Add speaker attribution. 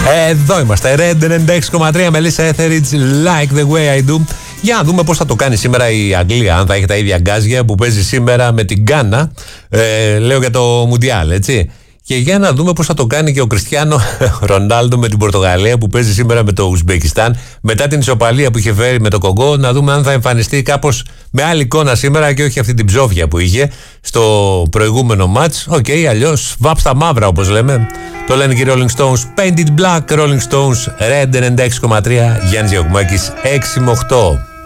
Speaker 1: Εδώ είμαστε, Red 96,3, Melissa Etheridge, Like the way I do. Για να δούμε πώς θα το κάνει σήμερα η Αγγλία, αν θα έχει τα ίδια γκάζια που παίζει σήμερα με την Γκάνα, λέω για το Μουντιάλ, έτσι. Και για να δούμε πώς θα το κάνει και ο Κριστιάνο Ρονάλντο με την Πορτογαλία που παίζει σήμερα με το Ουσμπεκιστάν. Μετά την ισοπαλία που είχε φέρει με το Κογκό, να δούμε αν θα εμφανιστεί κάπως με άλλη εικόνα σήμερα και όχι αυτή την ψόφια που είχε στο προηγούμενο μάτς. Αλλιώς βάπ στα μαύρα όπως λέμε. Το λένε και οι Rolling Stones. Painted Black, Rolling Stones, Red 96,3, Γιάννης Γιακουμάκης, 6 με 8.